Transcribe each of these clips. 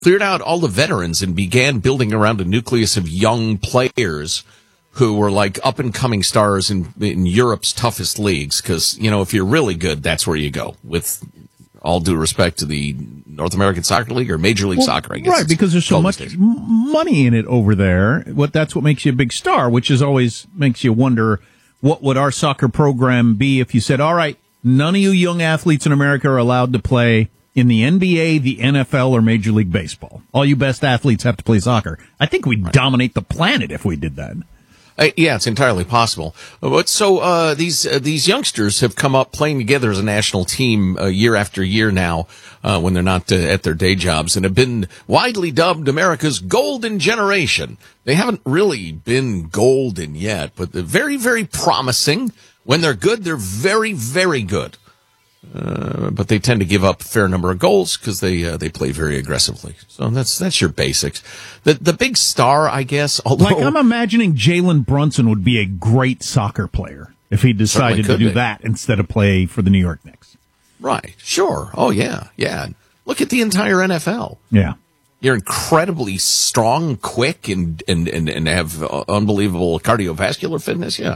cleared out all the veterans and began building around a nucleus of young players who were like up-and-coming stars in Europe's toughest leagues. Because, if you're really good, that's where you go, with all due respect to the North American Soccer League or Major League Soccer, I guess. Right, because there's so much money in it over there. That's what makes you a big star, which is always makes you wonder, what would our soccer program be if you said, all right, none of you young athletes in America are allowed to play in the NBA, the NFL, or Major League Baseball. All you best athletes have to play soccer. I think we'd dominate the planet if we did that. Yeah, it's entirely possible. But so these youngsters have come up playing together as a national team year after year now, when they're not at their day jobs, and have been widely dubbed America's golden generation. They haven't really been golden yet, but they're very, very promising. When they're good, they're very, very good. But they tend to give up a fair number of goals because they play very aggressively. So that's your basics. The big star, I guess. Although, like, I'm imagining Jalen Brunson would be a great soccer player if he decided to do that instead of play for the New York Knicks. Right. Sure. Oh yeah. Look at the entire NFL. Yeah. You're incredibly strong, quick, and have unbelievable cardiovascular fitness. Yeah.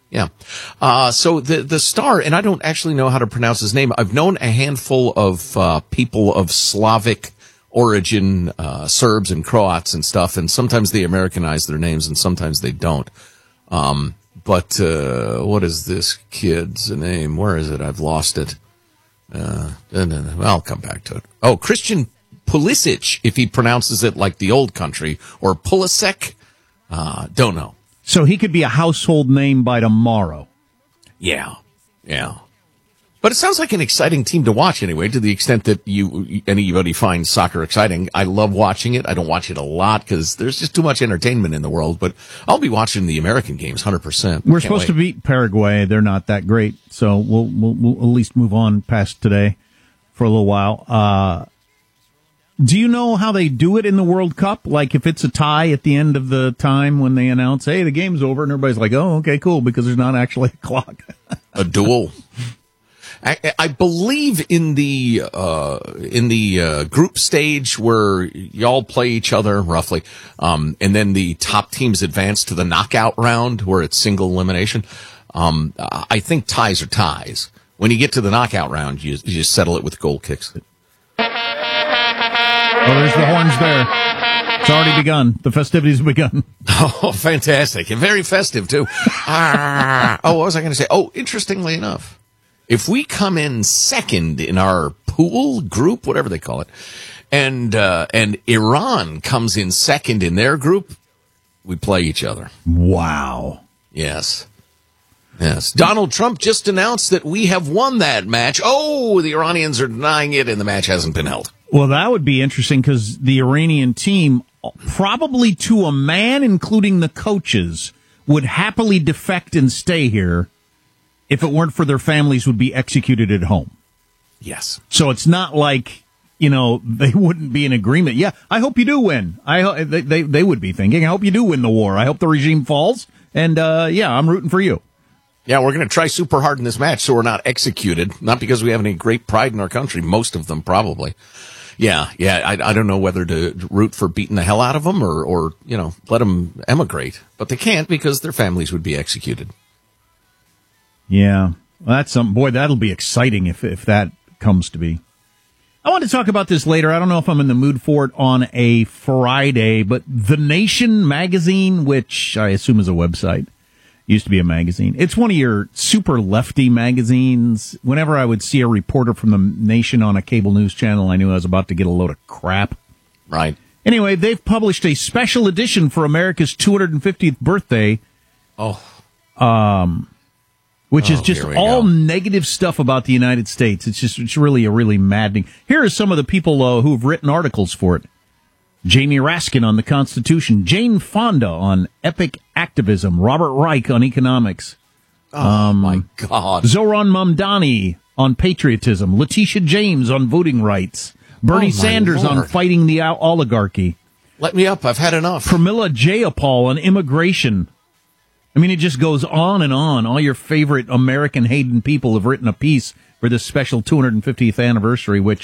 So the star, and I don't actually know how to pronounce his name. I've known a handful of people of Slavic origin, Serbs and Croats and stuff, and sometimes they Americanize their names and sometimes they don't. But what is this kid's name? Where is it? I've lost it. I'll come back to it. Oh, Christian Pulisic, if he pronounces it like the old country, or Pulisic. Don't know. So he could be a household name by tomorrow. Yeah. But it sounds like an exciting team to watch anyway, to the extent that anybody finds soccer exciting. I love watching it. I don't watch it a lot because there's just too much entertainment in the world, but I'll be watching the American games 100%. We're supposed to beat Paraguay. They're not that great, so we'll at least move on past today for a little while. Do you know how they do it in the World Cup? Like if it's a tie at the end of the time when they announce, hey, the game's over, and everybody's like, oh, okay, cool, because there's not actually a clock. A duel. I believe in the group stage where y'all play each other roughly, and then the top teams advance to the knockout round where it's single elimination. I think ties are ties. When you get to the knockout round, you just settle it with goal kicks. Oh, there's the horns there. It's already begun. The festivities have begun. Oh, fantastic. And very festive, too. What was I going to say? Oh, interestingly enough, if we come in second in our pool group, whatever they call it, and Iran comes in second in their group, we play each other. Wow. Yes. Donald Trump just announced that we have won that match. Oh, the Iranians are denying it, and the match hasn't been held. Well, that would be interesting because the Iranian team, probably to a man, including the coaches, would happily defect and stay here if it weren't for their families would be executed at home. Yes. So it's not like, they wouldn't be in agreement. Yeah, I hope you do win. They would be thinking, I hope you do win the war. I hope the regime falls. And, I'm rooting for you. Yeah, we're going to try super hard in this match so we're not executed. Not because we have any great pride in our country. Most of them probably. Yeah. I don't know whether to root for beating the hell out of them or let them emigrate. But they can't because their families would be executed. Yeah. Well, that's something. Boy, that'll be exciting if that comes to be. I want to talk about this later. I don't know if I'm in the mood for it on a Friday, but The Nation magazine, which I assume is a website, used to be a magazine. It's one of your super lefty magazines. Whenever I would see a reporter from The Nation on a cable news channel, I knew I was about to get a load of crap. Right. Anyway, they've published a special edition for America's 250th birthday. Which is just all negative stuff about the United States. It's really a really maddening. Here are some of the people who have written articles for it. Jamie Raskin on the Constitution, Jane Fonda on epic activism, Robert Reich on economics. Oh, my God. Zoran Mamdani on patriotism, Letitia James on voting rights, Bernie Sanders on fighting the oligarchy. Let me up. I've had enough. Pramila Jayapal on immigration. I mean, it just goes on and on. All your favorite American-hating people have written a piece for this special 250th anniversary, which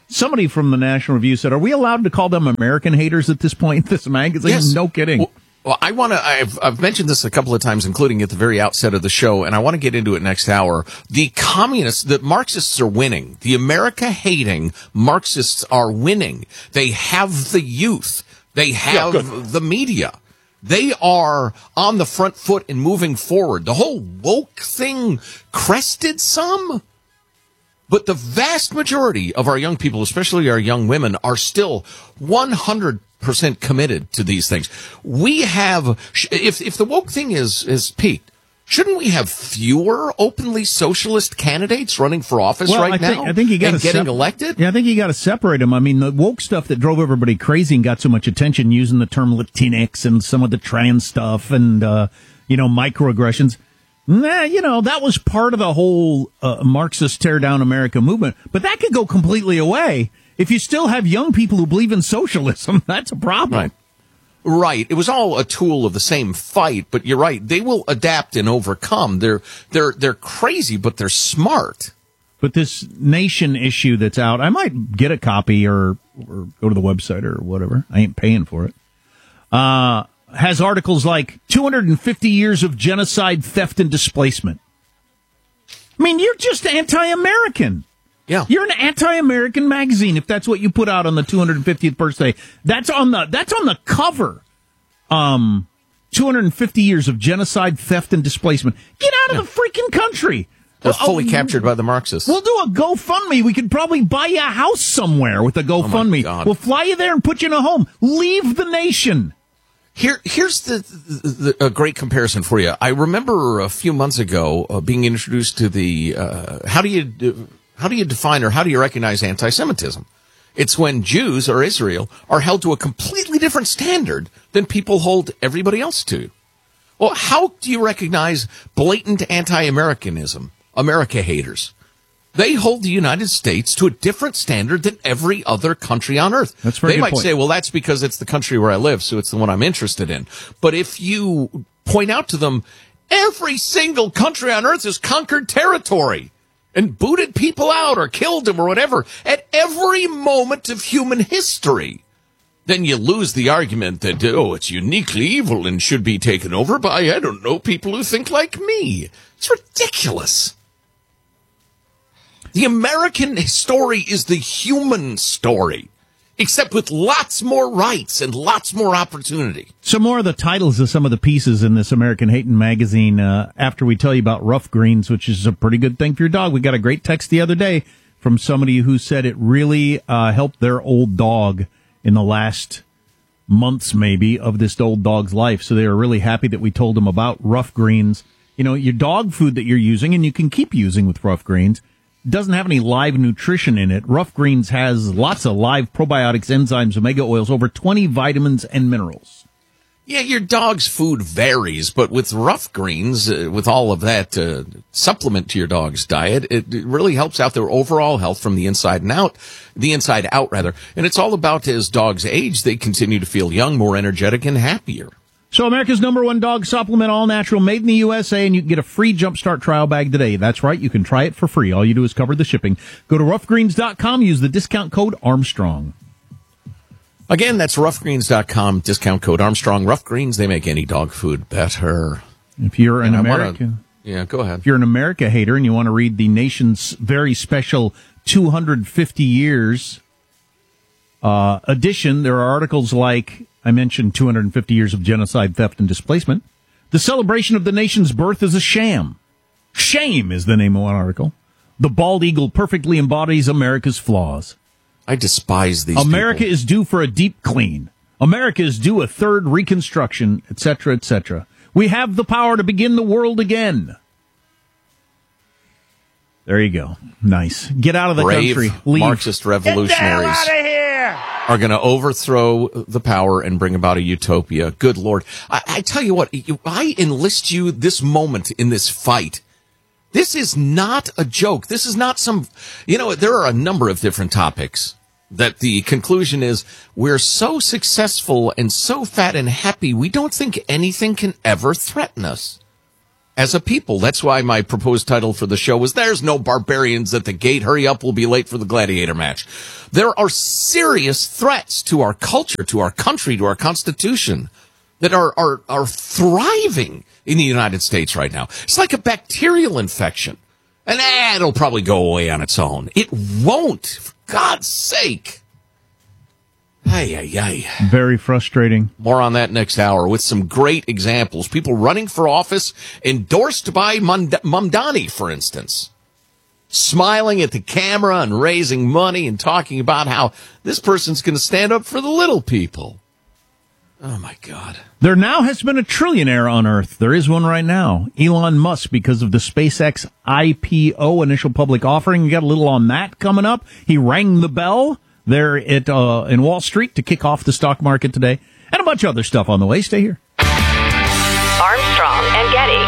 Somebody from the National Review said, "Are we allowed to call them American haters at this point?" This magazine, yes. No kidding. Well, I've mentioned this a couple of times, including at the very outset of the show, and I want to get into it next hour. The Marxists are winning. The America-hating Marxists are winning. They have the youth. They have the media. They are on the front foot and moving forward. The whole woke thing crested some, but the vast majority of our young people, especially our young women, are still 100% committed to these things. We have, if the woke thing is peaked, shouldn't we have fewer openly socialist candidates running for office now? I think you got to getting elected. Yeah, I think you got to separate them. I mean, the woke stuff that drove everybody crazy and got so much attention, using the term Latinx and some of the trans stuff and microaggressions. That was part of the whole Marxist tear down America movement. But that could go completely away if you still have young people who believe in socialism. That's a problem. Right. It was all a tool of the same fight, but you're right. They will adapt and overcome. They're crazy, but they're smart. But this Nation issue that's out, I might get a copy or go to the website or whatever. I ain't paying for it. Has articles like 250 years of genocide, theft, and displacement. I mean, you're just anti-American. Yeah. You're an anti-American magazine if that's what you put out on the 250th birthday. That's on the cover. 250 years of genocide, theft, and displacement. Get out of the freaking country. They're fully captured by the Marxists. We'll do a GoFundMe. We could probably buy you a house somewhere with a GoFundMe. We'll fly you there and put you in a home. Leave the nation. Here's a great comparison for you. I remember a few months ago being introduced to the how do you define or how do you recognize anti-Semitism? It's when Jews or Israel are held to a completely different standard than people hold everybody else to. Well, how do you recognize blatant anti-Americanism, America haters? They hold the United States to a different standard than every other country on earth. That's very They might say, well, that's because it's the country where I live, so it's the one I'm interested in. But if you point out to them, every single country on earth has conquered territory and booted people out or killed them or whatever at every moment of human history, then you lose the argument that, it's uniquely evil and should be taken over by, I don't know, people who think like me. It's ridiculous. The American story is the human story, except with lots more rights and lots more opportunity. Some more of the titles of some of the pieces in this American Hating magazine after we tell you about Rough Greens, which is a pretty good thing for your dog. We got a great text the other day from somebody who said it really helped their old dog in the last months, maybe, of this old dog's life. So they were really happy that we told them about Rough Greens. You know, your dog food that you're using, and you can keep using with Rough Greens, doesn't have any live nutrition in it. Rough Greens has lots of live probiotics, enzymes, omega oils, over 20 vitamins and minerals. Yeah, your dog's food varies, but with Rough Greens, with all of that supplement to your dog's diet, it really helps out their overall health from the inside out rather. And it's all about, as dogs age, they continue to feel young, more energetic, and happier. So America's #1 dog supplement, all natural, made in the USA, and you can get a free Jumpstart trial bag today. That's right, you can try it for free. All you do is cover the shipping. Go to roughgreens.com, use the discount code Armstrong. Again, that's roughgreens.com, discount code Armstrong. Rough Greens, they make any dog food better. If you're an American, go ahead. If you're an America hater and you want to read the nation's very special 250 years edition, there are articles like, I mentioned 250 years of genocide, theft, and displacement. The celebration of the nation's birth is a sham. Shame is the name of one article. The bald eagle perfectly embodies America's flaws. I despise these America people. is due for a deep clean. America is due a third reconstruction, etc., etc. We have the power to begin the world again. There you go. Nice. Get out of the country. Leave. Marxist revolutionaries. Get the hell out of here! Are going to overthrow the power and bring about a utopia. Good Lord. I tell you what, I enlist you this moment in this fight. This is not a joke. This is not some, there are a number of different topics that the conclusion is we're so successful and so fat and happy, we don't think anything can ever threaten us. as a people. That's why my proposed title for the show was There's No Barbarians at the Gate. Hurry up, we'll be late for the gladiator match. There are serious threats to our culture, to our country, to our Constitution that are thriving in the United States right now. It's like a bacterial infection. And it'll probably go away on its own. It won't, for God's sake. Very frustrating. More on that next hour with some great examples. People running for office endorsed by Mamdani, for instance. Smiling at the camera and raising money and talking about how this person's going to stand up for the little people. Oh, my God. There now has been a trillionaire on Earth. There is one right now. Elon Musk, because of the SpaceX IPO, initial public offering. You got a little on that coming up. He rang the bell there at in Wall Street to kick off the stock market today. And a bunch of other stuff on the way. Stay here. Armstrong and Getty.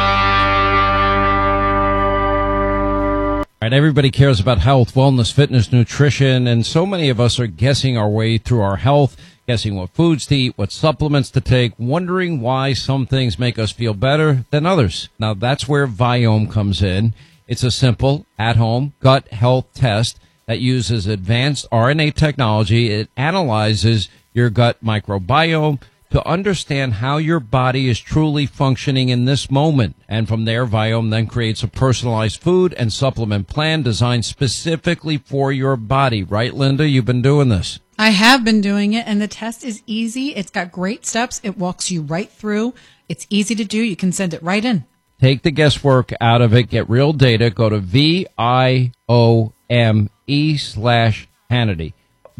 All right, everybody cares about health, wellness, fitness, nutrition, and so many of us are guessing our way through our health, guessing what foods to eat, what supplements to take, wondering why some things make us feel better than others. Now, that's where Viome comes in. It's a simple, at-home gut health test that uses advanced RNA technology. It analyzes your gut microbiome to understand how your body is truly functioning in this moment. And from there, Viome then creates a personalized food and supplement plan designed specifically for your body. Right, Linda? You've been doing this. I have been doing it, and the test is easy. It's got great steps. It walks you right through. It's easy to do. You can send it right in. Take the guesswork out of it. Get real data. Go to VIOME/Hannity.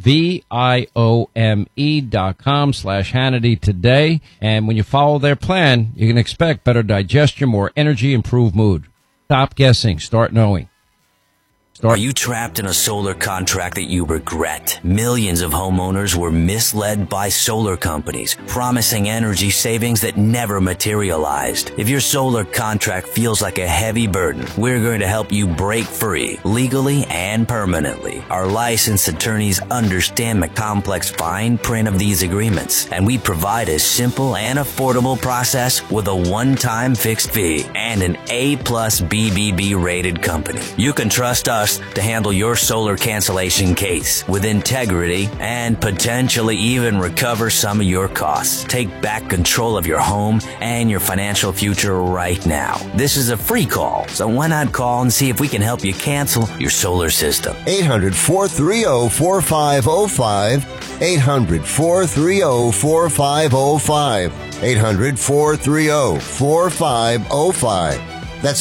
VIOME.com/Hannity today. And when you follow their plan, you can expect better digestion, more energy, improved mood. Stop guessing. Start knowing. Are you trapped in a solar contract that you regret? Millions of homeowners were misled by solar companies, promising energy savings that never materialized. If your solar contract feels like a heavy burden, we're going to help you break free, legally and permanently. Our licensed attorneys understand the complex fine print of these agreements, and we provide a simple and affordable process with a one-time fixed fee and an A+ BBB rated company. You can trust us to handle your solar cancellation case with integrity and potentially even recover some of your costs. Take back control of your home and your financial future right now. This is a free call, so why not call and see if we can help you cancel your solar system. 800-430-4505. 800-430-4505. 800-430-4505. That's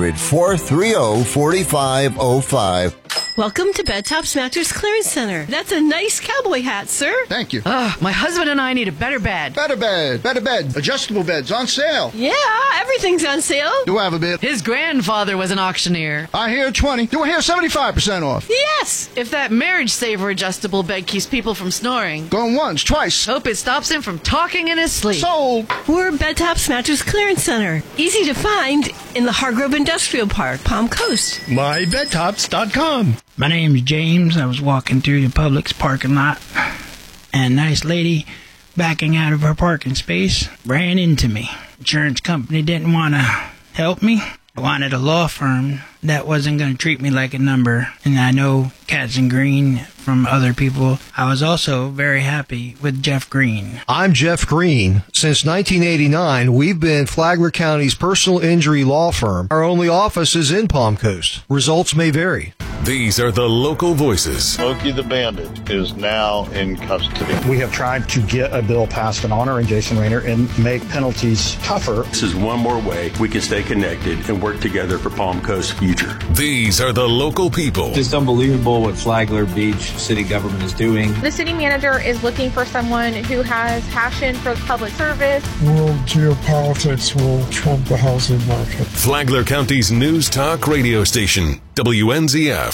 800-430-4505. Welcome to Bed Tops Mattress Clearance Center. That's a nice cowboy hat, sir. Thank you. My husband and I need a better bed. Better bed. Adjustable beds on sale. Yeah, everything's on sale. Do I have a bid? His grandfather was an auctioneer. I hear 20. Do I hear 75% off? Yes. If that Marriage Saver adjustable bed keeps people from snoring. Going once, twice. Hope it stops him from talking in his sleep. Sold. We're Bed Tops Mattress Clearance Center. Easy to find in the Hargrove Industrial Park, Palm Coast. MyBedTops.com. My name's James. I was walking through the Publix parking lot, and a nice lady backing out of her parking space ran into me. Insurance company didn't want to help me. I wanted a law firm that wasn't going to treat me like a number. And I know Katz and Green from other people. I was also very happy with Jeff Green. I'm Jeff Green. Since 1989, we've been Flagler County's personal injury law firm. Our only office is in Palm Coast. Results may vary. These are the local voices. Smokey the Bandit is now in custody. We have tried to get a bill passed in honor of Jason Raynor and make penalties tougher. This is one more way we can stay connected and work together for Palm Coast's future. These are the local people. It's unbelievable what Flagler Beach city government is doing. The city manager is looking for someone who has passion for public service. World geopolitics will trump the housing market. Flagler County's news talk radio station, WNZF.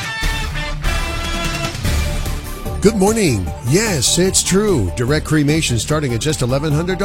Good morning. Yes, it's true. Direct cremation starting at just $1,100.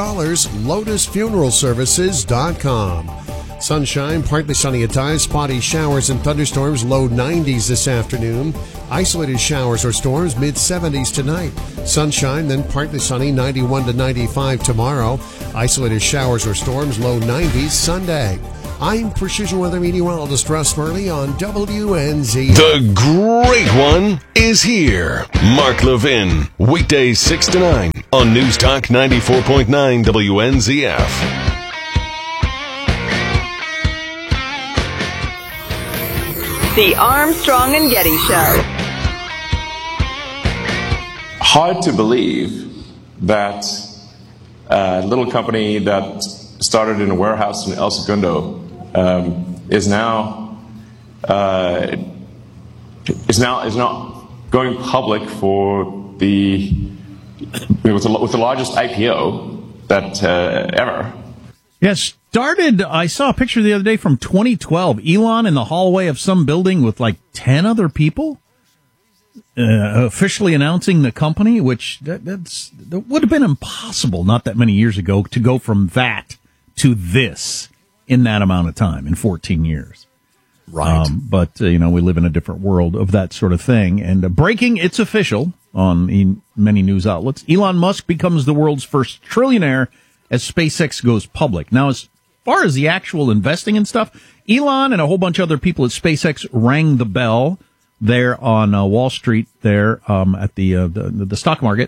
LotusFuneralServices.com. Sunshine, partly sunny at times, spotty showers and thunderstorms, low 90s this afternoon. Isolated showers or storms, mid-70s tonight. Sunshine, then partly sunny, 91 to 95 tomorrow. Isolated showers or storms, low 90s Sunday. I'm Precision Weather Meteorologist Russ Murley on WNZ. The great one is here. Mark Levin, weekdays 6 to 9 on News Talk 94.9 WNZF. The Armstrong and Getty Show. Hard to believe that a little company that started in a warehouse in El Segundo is now going public for with the largest IPO that ever. Yes, I saw a picture the other day from 2012. Elon in the hallway of some building with like 10 other people officially announcing the company, which that would have been impossible not that many years ago to go from that to this in that amount of time, in 14 years. Right. But we live in a different world of that sort of thing. And breaking, it's official on many news outlets. Elon Musk becomes the world's first trillionaire as SpaceX goes public. Now, as far as the actual investing and stuff, Elon and a whole bunch of other people at SpaceX rang the bell there on Wall Street there at the stock market.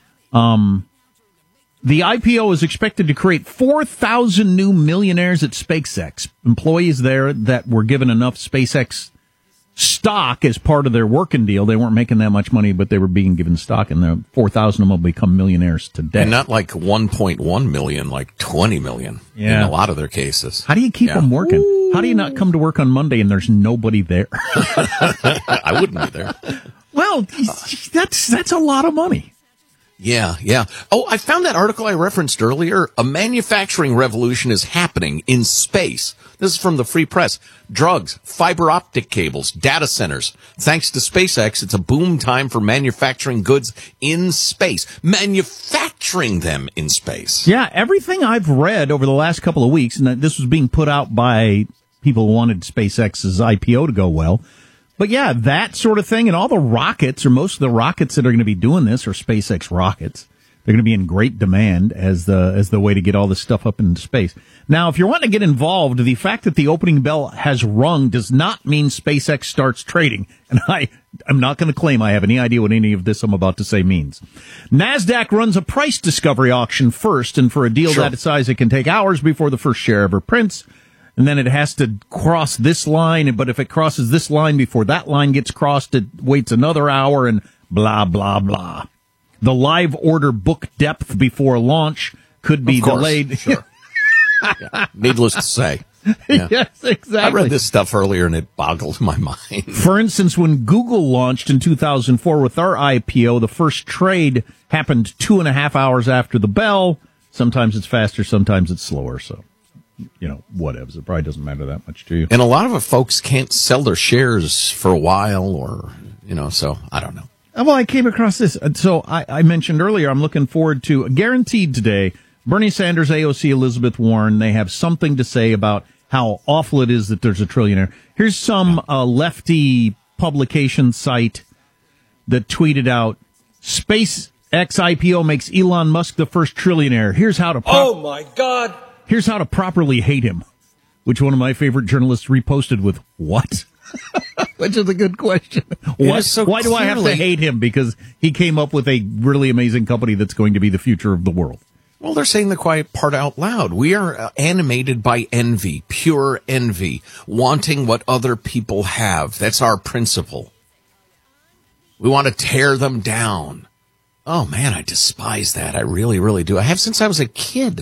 The IPO is expected to create 4,000 new millionaires at SpaceX. Employees there that were given enough SpaceX stock as part of their working deal. They weren't making that much money, but they were being given stock, and the 4,000 of them will become millionaires today. And not like 1.1 million, like 20 million in a lot of their cases. How do you keep them working? How do you not come to work on Monday and there's nobody there? I wouldn't be there. Well, that's a lot of money. Yeah. Oh, I found that article I referenced earlier. A manufacturing revolution is happening in space. This is from the Free Press. Drugs, fiber optic cables, data centers. Thanks to SpaceX, it's a boom time for manufacturing goods in space. Manufacturing them in space. Yeah, everything I've read over the last couple of weeks, and this was being put out by people who wanted SpaceX's IPO to go well. But yeah, that sort of thing, and all the rockets, or most of the rockets that are going to be doing this are SpaceX rockets. They're going to be in great demand as the way to get all this stuff up into space. Now, if you're wanting to get involved, the fact that the opening bell has rung does not mean SpaceX starts trading. And I'm not going to claim I have any idea what any of this I'm about to say means. NASDAQ runs a price discovery auction first, and for a deal that size, it can take hours before the first share ever prints. And then it has to cross this line, but if it crosses this line before that line gets crossed, it waits another hour and blah, blah, blah. The live order book depth before launch could be delayed. Sure. Yeah. Needless to say. Yeah. Yes, exactly. I read this stuff earlier and it boggled my mind. For instance, when Google launched in 2004 with our IPO, the first trade happened 2.5 hours after the bell. Sometimes it's faster, sometimes it's slower, so. Whatever. It probably doesn't matter that much to you. And a lot of folks can't sell their shares for a while or, so I don't know. Well, I came across this. So I mentioned earlier, I'm looking forward to, guaranteed today, Bernie Sanders, AOC, Elizabeth Warren, they have something to say about how awful it is that there's a trillionaire. Here's some lefty publication site that tweeted out, SpaceX IPO makes Elon Musk the first trillionaire. Here's how to... Oh, my God! Here's how to properly hate him, which one of my favorite journalists reposted with, what? Which is a good question. Why do I have to hate him? Because he came up with a really amazing company that's going to be the future of the world. Well, they're saying the quiet part out loud. We are animated by envy, pure envy, wanting what other people have. That's our principle. We want to tear them down. Oh, man, I despise that. I really, really do. I have since I was a kid.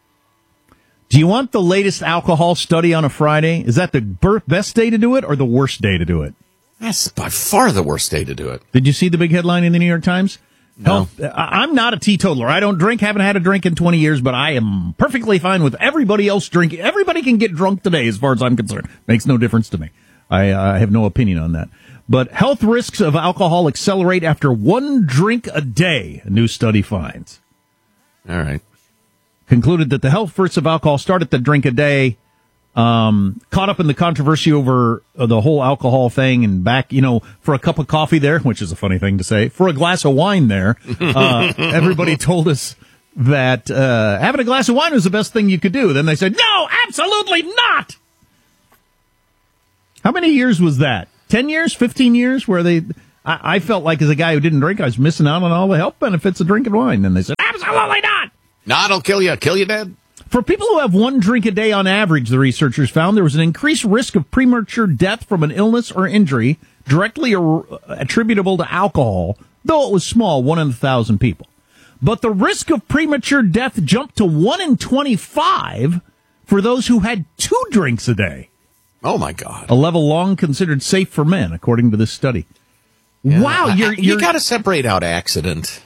Do you want the latest alcohol study on a Friday? Is that the best day to do it or the worst day to do it? That's by far the worst day to do it. Did you see the big headline in the New York Times? No. I'm not a teetotaler. I don't drink, haven't had a drink in 20 years, but I am perfectly fine with everybody else drinking. Everybody can get drunk today as far as I'm concerned. Makes no difference to me. I have no opinion on that. But health risks of alcohol accelerate after one drink a day, a new study finds. All right. Concluded that the health risks of alcohol start at the drink a day, caught up in the controversy over the whole alcohol thing and back, for a cup of coffee there, which is a funny thing to say, for a glass of wine there, everybody told us that having a glass of wine was the best thing you could do. Then they said, no, absolutely not. How many years was that? 10 years, 15 years, where I felt like as a guy who didn't drink, I was missing out on all the health benefits of drinking wine. And they said, absolutely not. No, it'll kill you dead. For people who have one drink a day on average, the researchers found there was an increased risk of premature death from an illness or injury directly attributable to alcohol, though it was small, 1 in 1,000 people. But the risk of premature death jumped to 1 in 25 for those who had 2 drinks a day. Oh, my God. A level long considered safe for men, according to this study. Yeah. Wow, you got to separate out accident.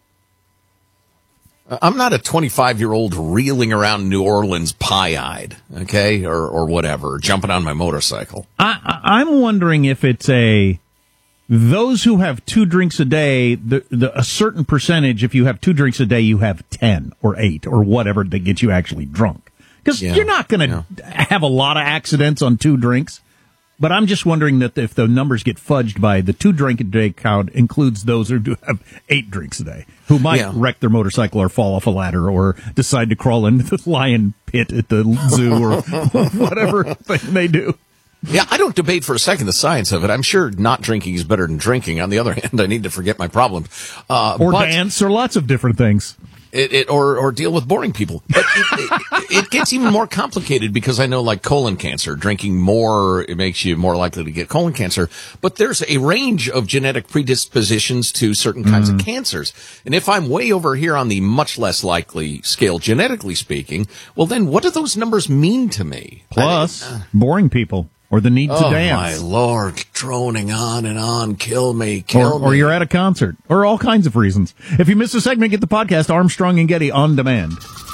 I'm not a 25-year-old reeling around New Orleans pie-eyed, okay, or whatever, jumping on my motorcycle. I'm wondering if it's those who have 2 drinks a day, a certain percentage, if you have 2 drinks a day, you have 10 or 8 or whatever that gets you actually drunk. Because you're not going to have a lot of accidents on 2 drinks. But I'm just wondering that if the numbers get fudged by the 2 drink a day count includes those who do have 8 drinks a day, who might wreck their motorcycle or fall off a ladder or decide to crawl into the lion pit at the zoo or whatever thing they do. Yeah, I don't debate for a second the science of it. I'm sure not drinking is better than drinking. On the other hand, I need to forget my problems. Or dance, or lots of different things. Or deal with boring people. But it gets even more complicated because I know, like colon cancer, drinking more, it makes you more likely to get colon cancer. But there's a range of genetic predispositions to certain kinds of cancers. And if I'm way over here on the much less likely scale, genetically speaking, well, then what do those numbers mean to me? Plus, boring people. Or the need to dance. Oh, my Lord, droning on and on, kill me. Or you're at a concert, or all kinds of reasons. If you missed a segment, get the podcast Armstrong and Getty on demand.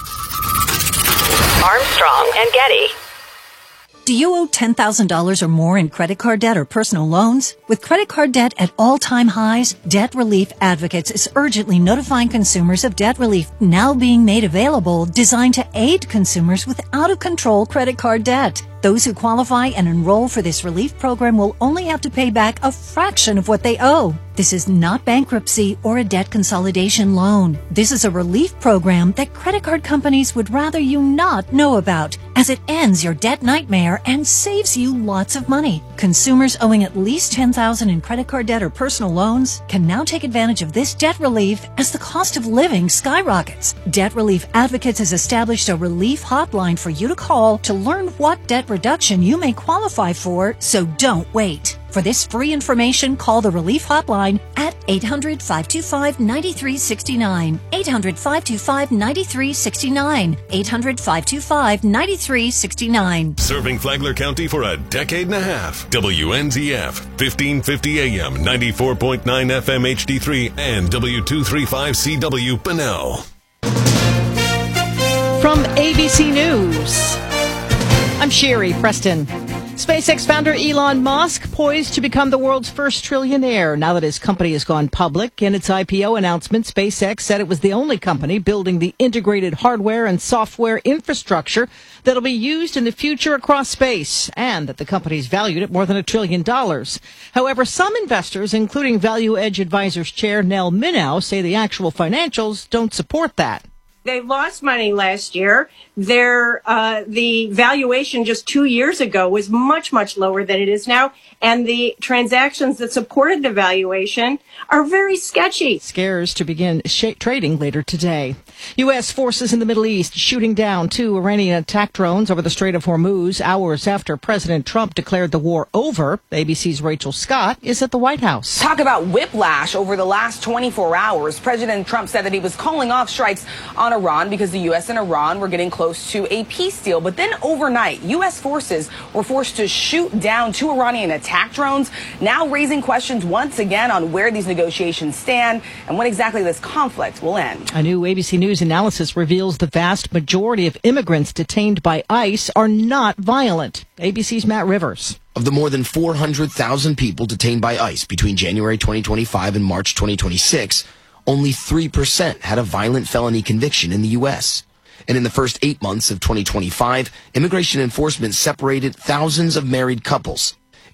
Armstrong and Getty. Do you owe $10,000 or more in credit card debt or personal loans? With credit card debt at all-time highs, Debt Relief Advocates is urgently notifying consumers of debt relief now being made available, designed to aid consumers with out-of-control credit card debt. Those who qualify and enroll for this relief program will only have to pay back a fraction of what they owe. This is not bankruptcy or a debt consolidation loan. This is a relief program that credit card companies would rather you not know about, as it ends your debt nightmare and saves you lots of money. Consumers owing at least $10,000 in credit card debt or personal loans can now take advantage of this debt relief as the cost of living skyrockets. Debt Relief Advocates has established a relief hotline for you to call to learn what debt reduction you may qualify for, so don't wait. For this free information, call the Relief Hotline at 800-525-9369. 800-525-9369. 800-525-9369. Serving Flagler County for a decade and a half. WNZF, 1550 AM, 94.9 FM HD3, and W235CW Bunnell. From ABC News, I'm Sherry Preston. SpaceX founder Elon Musk poised to become the world's first trillionaire now that his company has gone public. In its IPO announcement, SpaceX said it was the only company building the integrated hardware and software infrastructure that'll be used in the future across space, and that the company is valued at more than $1 trillion. However, some investors, including Value Edge Advisors chair Nell Minow, say the actual financials don't support that. They lost money last year. The valuation just 2 years ago was much, much lower than it is now. And the transactions that supported the valuation are very sketchy. Scares to begin trading later today. U.S. forces in the Middle East shooting down 2 Iranian attack drones over the Strait of Hormuz hours after President Trump declared the war over. ABC's Rachel Scott is at the White House. Talk about whiplash over the last 24 hours. President Trump said that he was calling off strikes on Iran because the U.S. and Iran were getting close to a peace deal. But then overnight, U.S. forces were forced to shoot down 2 Iranian attack drones, now raising questions once again on where these negotiations stand and when exactly this conflict will end. A new ABC News analysis reveals the vast majority of immigrants detained by ICE are not violent. ABC's Matt Rivers. Of the more than 400,000 people detained by ICE between January 2025 and March 2026, only 3% had a violent felony conviction in the U.S. And in the first 8 months of 2025, immigration enforcement separated thousands of married couples.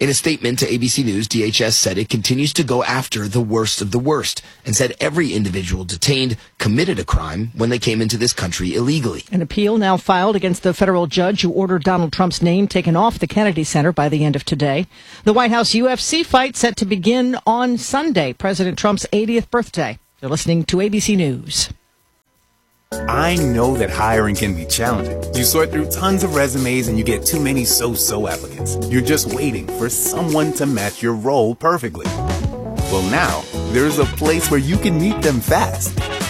In a statement to ABC News, DHS said it continues to go after the worst of the worst and said every individual detained committed a crime when they came into this country illegally. An appeal now filed against the federal judge who ordered Donald Trump's name taken off the Kennedy Center by the end of today. The White House UFC fight set to begin on Sunday, President Trump's 80th birthday. You're listening to ABC News. I know that hiring can be challenging. You sort through tons of resumes and you get too many so-so applicants. You're just waiting for someone to match your role perfectly. Well, now, there's a place where you can meet them fast.